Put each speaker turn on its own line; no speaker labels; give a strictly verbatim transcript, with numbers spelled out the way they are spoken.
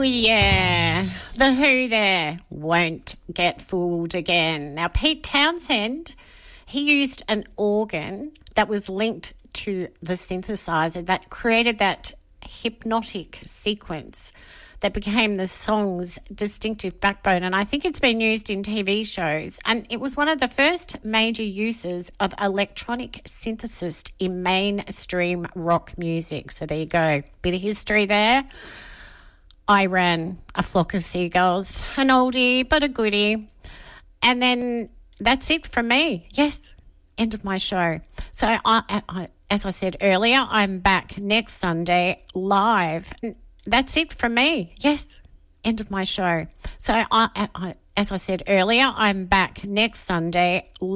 Yeah, the Who there won't get fooled again. Now, Pete Townsend, he used an organ that was linked to the synthesizer that created that hypnotic sequence that became the song's distinctive backbone. And I think it's been used in T V shows. And it was one of the first major uses of electronic synthesis in mainstream rock music. So there you go. Bit of history there. I Ran a Flock of Seagulls, an oldie but a goodie. And then that's it from me. Yes, end of my show. So I, I, as I said earlier, I'm back next Sunday live. That's it from me. Yes, end of my show. So I, I, as I said earlier, I'm back next Sunday